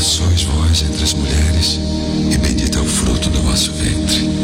sois vós entre as mulheres, e bendito é o fruto do vosso ventre.